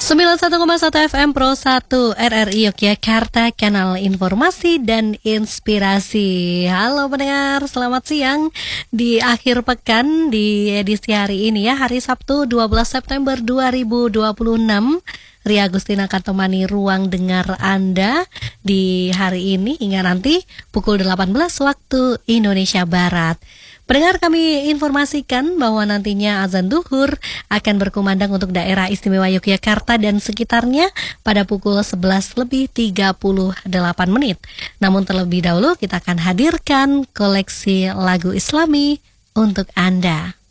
91,1 FM Pro 1 RRI Yogyakarta, kanal informasi dan inspirasi. Halo pendengar, selamat siang di akhir pekan di edisi hari ini ya, hari Sabtu 12 September 2026. Ria Agustina akan temani ruang dengar Anda di hari ini hingga nanti pukul 18 waktu Indonesia Barat. Pendengar, kami informasikan bahwa nantinya azan duhur akan berkumandang untuk daerah istimewa Yogyakarta dan sekitarnya pada pukul 11:38. Namun terlebih dahulu kita akan hadirkan koleksi lagu Islami untuk Anda.